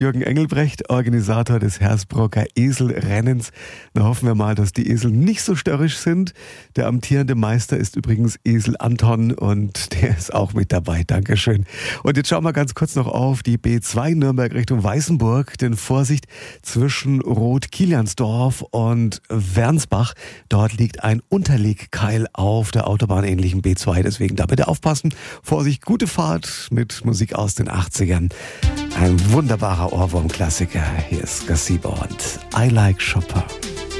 Jürgen Engelbrecht, Organisator des Hersbrucker Eselrennens. Da hoffen wir mal, dass die Esel nicht so störrisch sind. Der amtierende Meister ist übrigens Esel Anton und der ist auch mit dabei. Dankeschön. Und jetzt schauen wir ganz kurz noch auf die B2 Nürnberg Richtung Weißenburg. Denn Vorsicht, zwischen Rot-Kiliansdorf und Wernsbach, dort liegt ein Unterlegkeil auf der autobahnähnlichen B2. Deswegen da bitte aufpassen. Vorsicht, gute Fahrt mit Musik aus den 80ern. Ein wunderbarer Ohrwurm-Klassiker. Hier ist Gazebo und I Like Chopin.